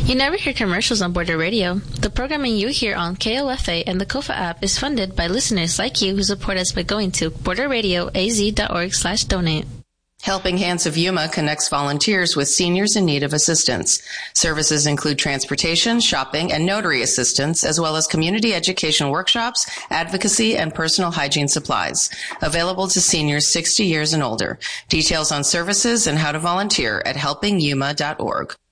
You never hear commercials on Border Radio. The programming you hear on KOFA and the KOFA app is funded by listeners like you who support us by going to borderradioaz.org/donate. Helping Hands of Yuma connects volunteers with seniors in need of assistance. Services include transportation, shopping, and notary assistance, as well as community education workshops, advocacy, and personal hygiene supplies. Available to seniors 60 years and older. Details on services and how to volunteer at helpingyuma.org.